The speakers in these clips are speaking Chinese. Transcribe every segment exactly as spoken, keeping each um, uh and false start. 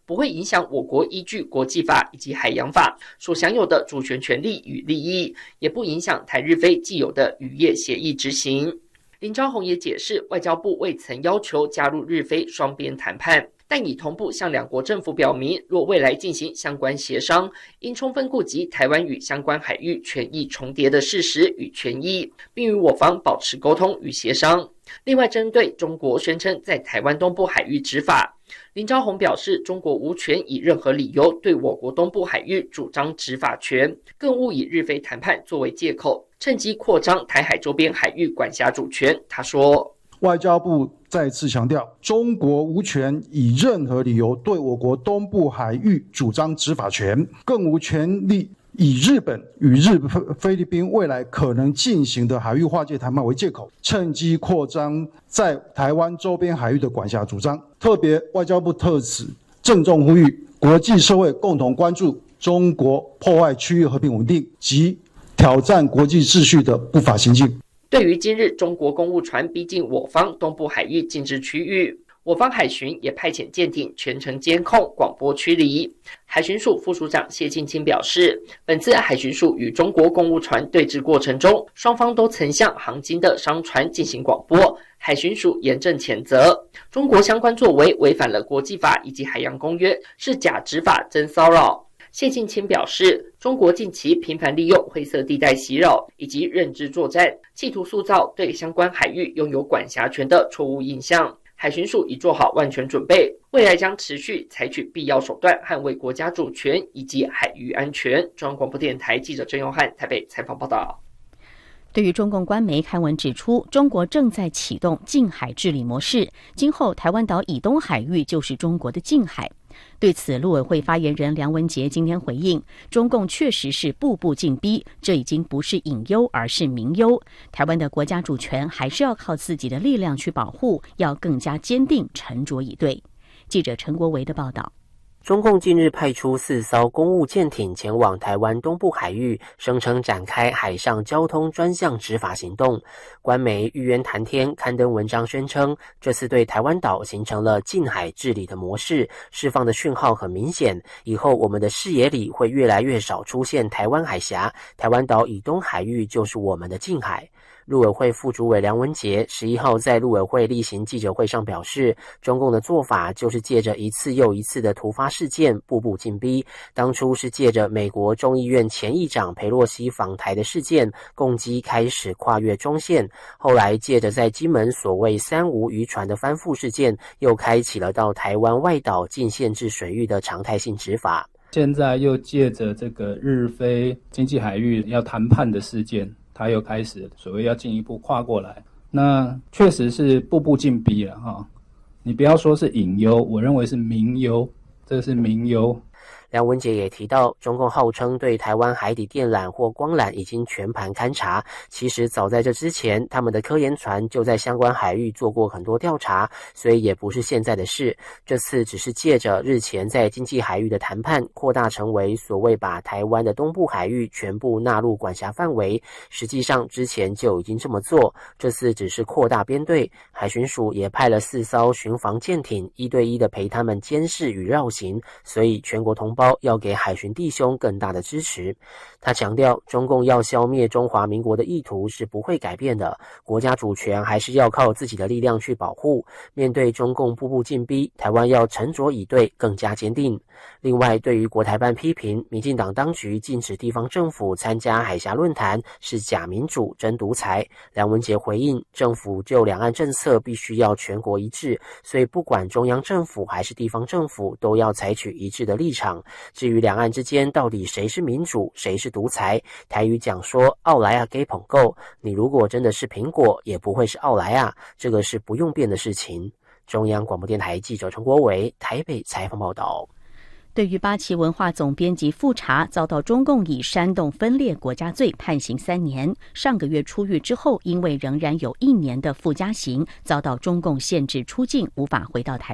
不会影响我国依据国际法以及海洋法所享有的主权权利与利益，也不影响台日菲既有的渔业协议执行。林昭宏也解释，外交部未曾要求加入日菲双边谈判，但已同步向两国政府表明，若未来进行相关协商，应充分顾及台湾与相关海域权益重叠的事实与权益，并与我方保持沟通与协商。另外，针对中国宣称在台湾东部海域执法，林昭宏表示，中国无权以任何理由对我国东部海域主张执法权，更勿以日菲谈判作为借口，趁机扩张台海周边海域管辖主权。他说， 外交部再次强调，中国无权以任何理由对我国东部海域主张执法权，更无权利以日本与日菲律宾未来可能进行的海域划界谈判为借口，趁机扩张在台湾周边海域的管辖主张。特别外交部特此郑重呼吁国际社会共同关注中国破坏区域和平稳定及挑战国际秩序的不法行径。 对于今日中国公务船逼近我方东部海域禁制区域，我方海巡也派遣舰艇全程监控、广播驱离。海巡署副署长谢庆清表示，本次海巡署与中国公务船对峙过程中，双方都曾向航经的商船进行广播，海巡署严正谴责中国相关作为违反了国际法以及海洋公约，是假执法真骚扰。谢庆清表示，中国近期频繁利用灰色地带袭扰以及认知作战，企图塑造对相关海域拥有管辖权的错误印象。海巡署已做好万全准备，未来将持续采取必要手段捍卫国家主权以及海域安全。中央广播电台记者郑永汉台北采访报道。 对于中共官媒刊文指出，中国正在启动近海治理模式，今后台湾岛以东海域就是中国的近海。对此，陆委会发言人梁文杰今天回应，中共确实是步步进逼，这已经不是隐忧，而是明忧。台湾的国家主权还是要靠自己的力量去保护，要更加坚定，沉着以对。记者陈国维的报道。 中共近日派出四艘公务舰艇前往台湾东部海域，声称展开海上交通专项执法行动。官媒玉渊谈天刊登文章宣称，这次对台湾岛形成了近海治理的模式，释放的讯号很明显，以后我们的视野里会越来越少出现台湾海峡，台湾岛以东海域就是我们的近海。陆委会副主委梁文杰十一号在陆委会例行记者会上表示，中共的做法就是借着一次又一次的突发事件步步进逼，当初是借着美国众议院前议长裴洛西访台的事件，共机开始跨越中线，后来借着在金门所谓三无渔船的翻覆事件，又开启了到台湾外岛禁限制水域的常态性执法。 现在又借着这个日菲经济海域要谈判的事件，他又开始所谓要进一步跨过来，那确实是步步进逼了哈。你不要说是隐忧，我认为是明忧，这是明忧。 梁文杰也提到，中共号称对台湾海底电缆或光缆已经全盘勘察，其实早在这之前，他们的科研船就在相关海域做过很多调查，所以也不是现在的事。这次只是借着日前在经济海域的谈判，扩大成为所谓把台湾的东部海域全部纳入管辖范围，实际上之前就已经这么做，这次只是扩大编队。海巡署也派了四艘巡防舰艇，一对一的陪他们监视与绕行，所以全国同胞要给海巡弟兄更大的支持。他强调，中共要消灭中华民国的意图是不会改变的，国家主权还是要靠自己的力量去保护。面对中共步步进逼，台湾要沉着以对，更加坚定。另外，对于国台办批评民进党当局禁止地方政府参加海峡论坛是假民主真独裁，梁文杰回应，政府就两岸政策必须要全国一致，所以不管中央政府还是地方政府都要采取一致的立场。至于两岸之间到底谁是民主谁是独裁，台语讲说奥莱啊给捧够，你如果真的是苹果也不会是奥莱啊，这个是不用变的事情。中央广播电台记者陈国伟台北采访报道。 对于八旗文化总编辑复查遭到中共以煽动分裂国家罪判刑三年，上个月出狱之后，因为仍然有一年的附加刑，遭到中共限制出境，无法回到台湾。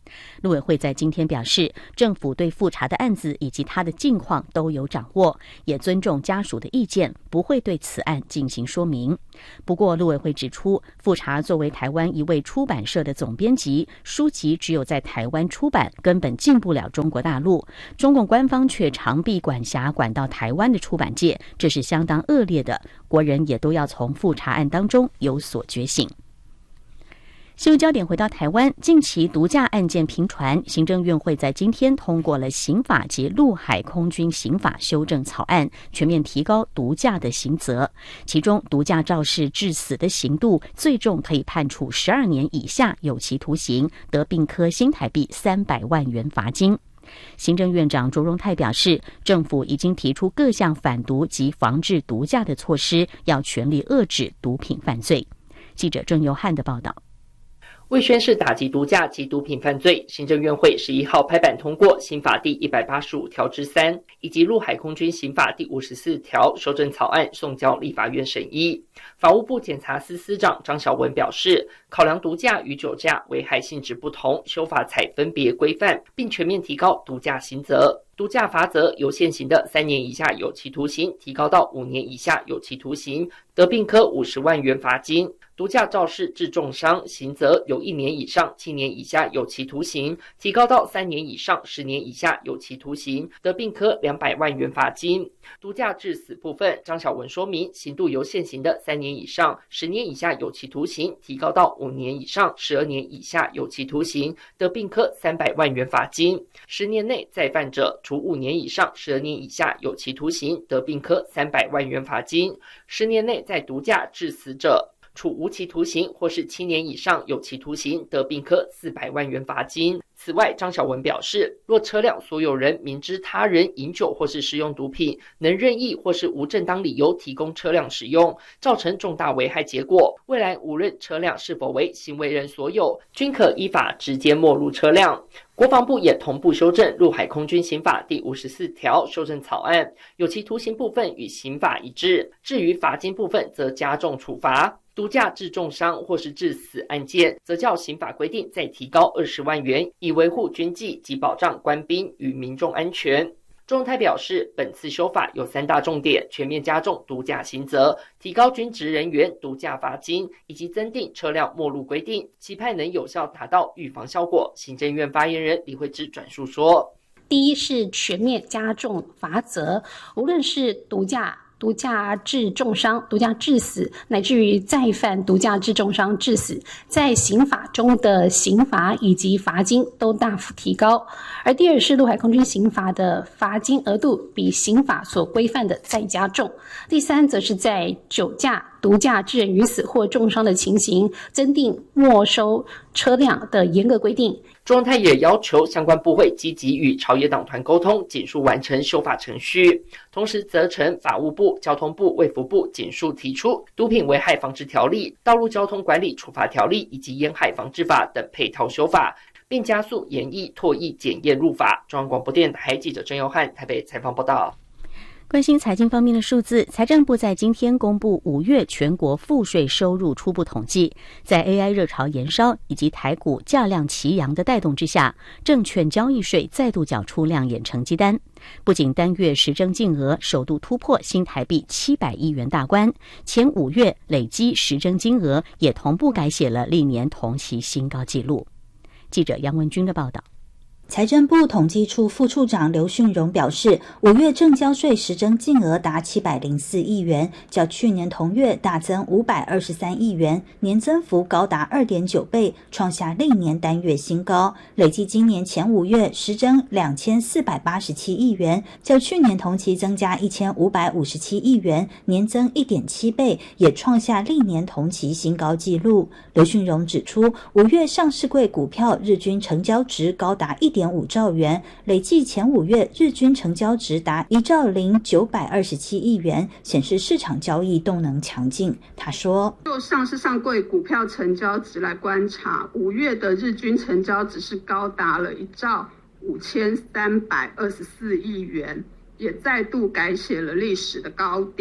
陆委会在今天表示，政府对复查的案子以及他的近况都有掌握，也尊重家属的意见，不会对此案进行说明。不过，陆委会指出，复查作为台湾一位出版社的总编辑，书籍只有在台湾出版，根本进不了中国大陆。中共官方却长臂管辖管到台湾的出版界，这是相当恶劣的。国人也都要从复查案当中有所觉醒。新闻焦点回到台湾，近期毒驾案件频传，行政院会在今天通过了刑法及陆海空军刑法修正草案，全面提高毒驾的刑责。其中，毒驾肇事致死的刑度最重可以判处十二年以下有期徒刑，得并科新台币三百万元罚金。行政院长卓荣泰表示，政府已经提出各项反毒及防治毒驾的措施，要全力遏制毒品犯罪。记者郑由汉的报道。 为宣示打击毒驾及毒品犯罪，行政院会十一号拍板通过刑法第一百八十五条之三以及陆海空军刑法第五十四条修正草案，送交立法院审议。法务部检察司司长张晓文表示，考量毒驾与酒驾危害性质不同，修法采分别规范，并全面提高毒驾刑责。毒驾罚则由现行的三年以下有期徒刑提高到五年以下有期徒刑，得并科五十万元罚金。毒驾肇事致重伤，刑责由一年以上七年以下有期徒刑提高到三年以上十年以下有期徒刑，得并科两百万元罚金。毒驾致死部分，张晓文说明，刑度由现行的三年以上十年以下有期徒刑提高到五年以上十二年以下有期徒刑，得并科三百万元罚金。十年内再犯者，处五年以上十二年以下有期徒刑，得并科三百万元罚金。十年内再毒驾致死者，处无期徒刑或是七年以上有期徒刑，得并科四百万元罚金。此外，张晓文表示，若车辆所有人明知他人饮酒或是使用毒品，能任意或是无正当理由提供车辆使用，造成重大危害结果，未来无论车辆是否为行为人所有，均可依法直接没入车辆。国防部也同步修正陆海空军刑法第五十四条修正草案，有期徒刑部分与刑法一致，至于罚金部分则加重处罚。毒驾致重伤或是致死案件，则较刑法规定再提高二十万元，以维护军纪及保障官兵与民众安全。钟荣泰表示，本次修法有三大重点：全面加重毒驾刑责，提高军职人员毒驾罚金，以及增订车辆没入规定，期盼能有效达到预防效果。行政院发言人李惠芝转述说， 第一是全面加重罚则，无论是毒驾毒驾致重伤、毒驾致死，乃至于再犯毒驾致重伤致死，在刑法中的刑罚以及罚金都大幅提高。而第二是陆海空军刑法的罚金额度比刑法所规范的再加重。第三则是在酒驾、毒驾致人于死或重伤的情形，增订没收车辆的严格规定。 钟荣泰也要求相关部会积极与朝野党团沟通，尽速完成修法程序，同时责成法务部、交通部、卫福部尽速提出毒品危害防治条例、道路交通管理处罚条例以及烟害防治法等配套修法，并加速研议唾液检验入法。中央广播电台记者郑佑汉台北采访报道。 关心财经方面的数字，财政部在今天公布五月全国赋税收入初步统计。在 A I 热潮延烧以及台股价量齐扬的带动之下，证券交易税再度缴出亮眼成绩单。不仅单月实征净额首度突破新台币七百亿元大关，前五月累积实征金额也同步改写了历年同期新高纪录。记者杨文君的报道。 财政部统计处副处长刘训荣表示，五月证交税实征净额达七百零四亿元，较去年同月大增五百二十三亿元，年增幅高达 二点九倍，创下历年单月新高。累计今年前五月实征两千四百八十七亿元，较去年同期增加一千五百五十七亿元，年增 一点七倍，也创下历年同期新高纪录。刘训荣指出，五月上市柜股票日均成交值高达一点五兆元，累计前五月日均成交值达一兆零九百二十七亿元，显示市场交易动能强劲。他说， 就上市上柜股票成交值来观察，五月的日均成交值是高达了一兆五千三百二十四亿元，也再度改写了历史的高点。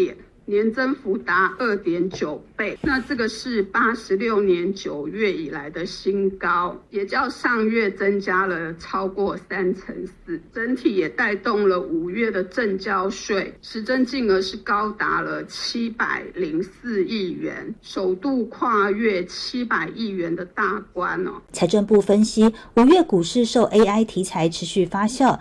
年增幅达 二点九倍，那这个是八十六年九月以来的新高，也较上月增加了超过三成四，整体也带动了五月的证交税实征净额是高达了七百零四亿元，首度跨越七百亿元的大关哦。 财政部分析，五月股市受 A I 题材持续发酵，